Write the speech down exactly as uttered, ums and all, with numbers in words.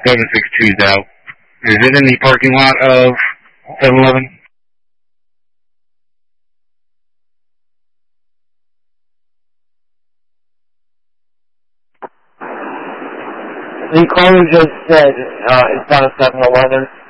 seven six two's out. Is it in the parking lot of seven eleven? The caller just said uh, it's not a seven eleven.